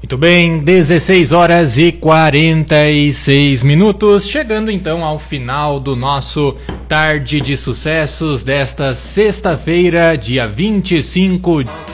Muito bem, 16 horas e 46 minutos, chegando então ao final do nosso Tarde de Sucessos desta sexta-feira, dia 25